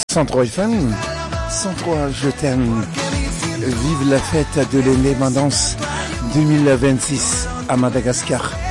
103 FM, 103 je t'aime. Vive la fête de l'indépendance 2026 à Madagascar.